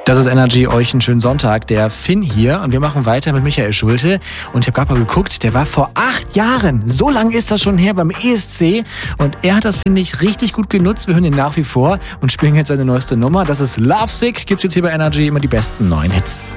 Das ist Energy, euch einen schönen Sonntag. Der Finn hier und wir machen weiter mit Michael Schulte. Und ich habe gerade mal geguckt, der war vor 8 Jahren, so lange ist das schon her, beim ESC. Und er hat das, finde ich, richtig gut genutzt. Wir hören ihn nach wie vor und spielen jetzt seine neueste Nummer. Das ist Lovesick. Gibt's jetzt hier bei Energy immer die besten neuen Hits.